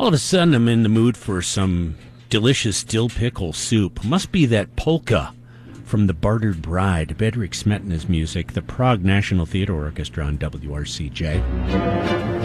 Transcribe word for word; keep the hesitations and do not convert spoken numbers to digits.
All of a sudden, I'm in the mood for some delicious dill pickle soup. Must be that polka from The Bartered Bride. Bedřich Smetana's music, the Prague National Theatre Orchestra on W R C J.